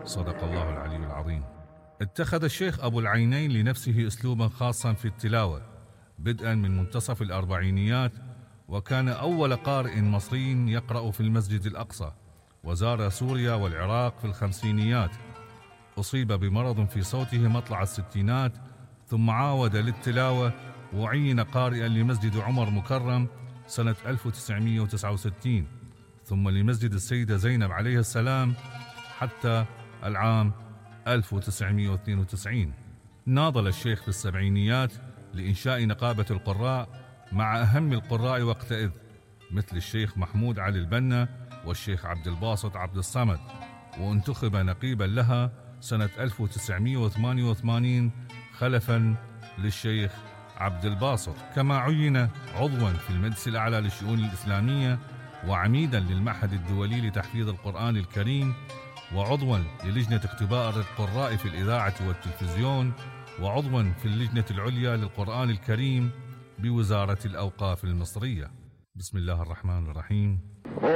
صدق الله العلي العظيم. اتخذ الشيخ أبو العينين لنفسه أسلوبا خاصا في التلاوة بدءا من منتصف الأربعينيات، وكان أول قارئ مصري يقرأ في المسجد الأقصى، وزار سوريا والعراق في الخمسينيات. أصيب بمرض في صوته مطلع الستينات، ثم عاود للتلاوة وعين قارئا لمسجد عمر مكرم سنة 1969، ثم لمسجد السيدة زينب عليه السلام حتى العام 1992. ناضل الشيخ في السبعينيات لإنشاء نقابة القراء مع أهم القراء وقتئذ مثل الشيخ محمود علي البنا والشيخ عبد الباسط عبد الصمد، وانتخب نقيبا لها سنة 1988 خلفا للشيخ عبد الباسط، كما عين عضوا في المجلس الأعلى للشؤون الإسلامية، وعميدا للمعهد الدولي لتحفيظ القرآن الكريم، وعضوا للجنة اختبار القراء في الإذاعة والتلفزيون، وعضوا في اللجنة العليا للقرآن الكريم بوزارة الأوقاف المصرية. بسم الله الرحمن الرحيم.